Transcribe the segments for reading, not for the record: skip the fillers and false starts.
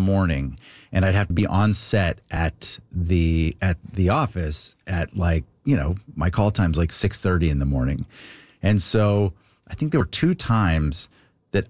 morning, and I'd have to be on set at the office at like, my call time's like 6:30 in the morning. And so I think there were 2 times that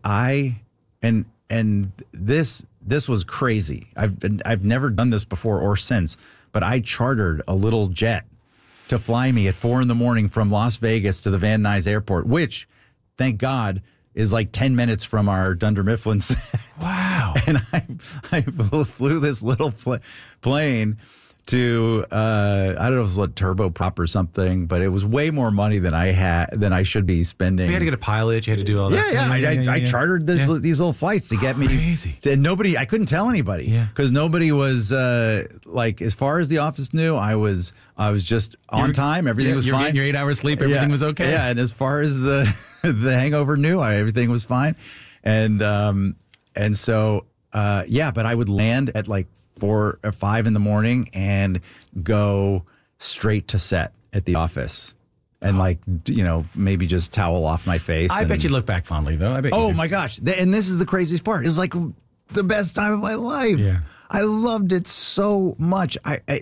and this was crazy. I've never done this before or since, but I chartered a little jet to fly me at 4 a.m. from Las Vegas to the Van Nuys Airport, which, thank God, is like 10 minutes from our Dunder Mifflin set. Wow. And I flew this little plane to, I don't know if it was a turboprop or something, but it was way more money than I should be spending. You had to get a pilot. You had to do all that. Yeah. I chartered these little flights to get me. Crazy. And I couldn't tell anybody because nobody was like, as far as the office knew, I was just on time. Everything was fine. Getting your 8 hours sleep. Everything was okay. Yeah. And as far as the Hangover knew, everything was fine. And so, but I would land at like 4 or 5 in the morning and go straight to set at the office and maybe just towel off my face. I bet you look back fondly though. Oh my gosh. And this is the craziest part. It was like the best time of my life. Yeah. I loved it so much.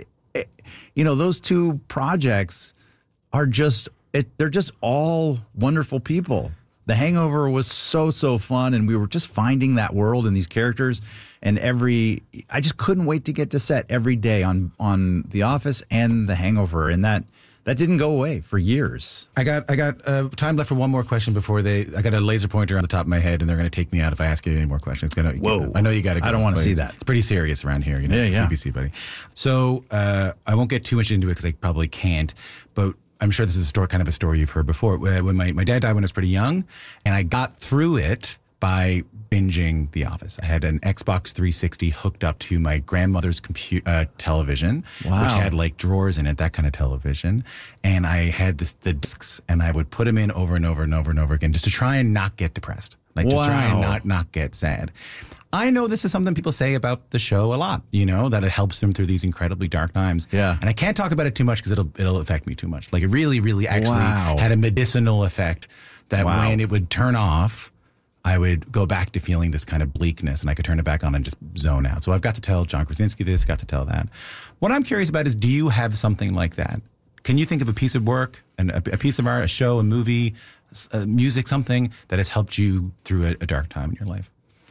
Those 2 projects are they're just all wonderful people. The Hangover was so fun, and we were just finding that world and these characters. And I just couldn't wait to get to set every day on The Office and The Hangover, and that didn't go away for years. I got time left for one more question before I got a laser pointer on the top of my head, and they're going to take me out if I ask you any more questions. Whoa! I know you got to go. I don't want to see that. It's pretty serious around here, CBC, buddy. So I won't get too much into it because I probably can't, but I'm sure this is kind of a story you've heard before. When my dad died when I was pretty young, and I got through it by binging The Office. I had an Xbox 360 hooked up to my grandmother's television, which had like drawers in it, that kind of television. And I had the discs, and I would put them in over and over and over and over again just to try and not get depressed. Just try and not get sad. I know this is something people say about the show a lot, that it helps them through these incredibly dark times. Yeah. And I can't talk about it too much because it'll affect me too much. Like it really, really actually had a medicinal effect that when it would turn off, I would go back to feeling this kind of bleakness, and I could turn it back on and just zone out. So I've got to tell John Krasinski this, got to tell that. What I'm curious about is, do you have something like that? Can you think of a piece of work, and a piece of art, a show, a movie, music, something that has helped you through a dark time in your life?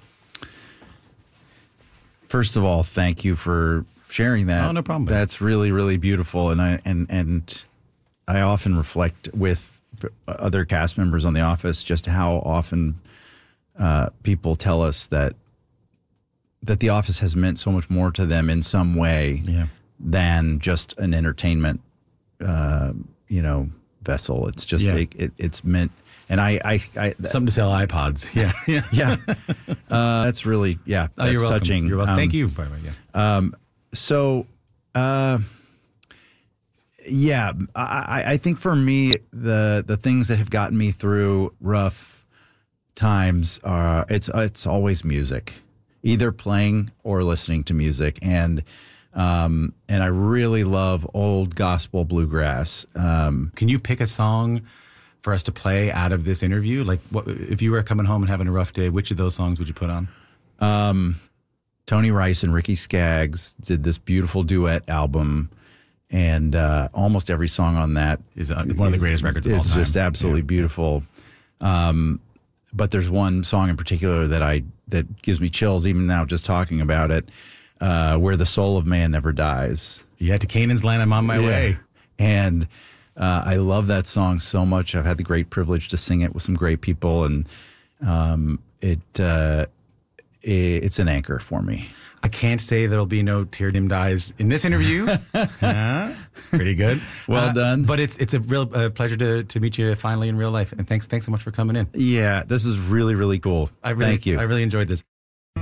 First of all, thank you for sharing that. Oh, no problem. That's really, really beautiful, and I often reflect with other cast members on The Office just how often people tell us that The Office has meant so much more to them in some way than just an entertainment, vessel. It's just it's meant. And I something to sell iPods. Yeah. That's really, that's you're welcome. touching. You're welcome. Thank you, by the way. I think for me, the things that have gotten me through rough times are, it's always music, either playing or listening to music. And I really love old gospel bluegrass. Can you pick a song for us to play out of this interview? Like, if you were coming home and having a rough day, which of those songs would you put on? Tony Rice and Ricky Skaggs did this beautiful duet album, and almost every song on that is one of the greatest records of all time. It's just absolutely beautiful. But there's one song in particular that gives me chills even now just talking about it, Where the Soul of Man Never Dies. Yeah, to Canaan's Land, I'm on my way. And I love that song so much. I've had the great privilege to sing it with some great people, and it's an anchor for me. I can't say there'll be no tear dim eyes in this interview. Pretty good. Well done. But it's a real pleasure to meet you finally in real life. And thanks so much for coming in. Yeah, this is really, really cool. Thank you. I really enjoyed this.